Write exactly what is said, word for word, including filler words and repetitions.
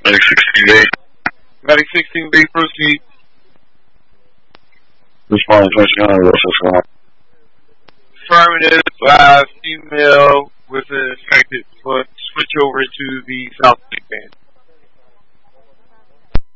Medic sixteen B. Medic sixteen B, proceed. Respond to twenty-one, what's going on? Affirmative, uh, female with an infected foot. Switch over to the south